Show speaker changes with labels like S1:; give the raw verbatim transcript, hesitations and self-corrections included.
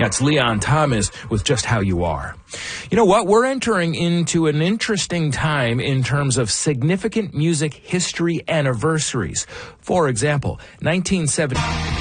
S1: That's Leon Thomas with Just How You Are. You know what? We're entering into an interesting time in terms of significant music history anniversaries. For example, nineteen seventy...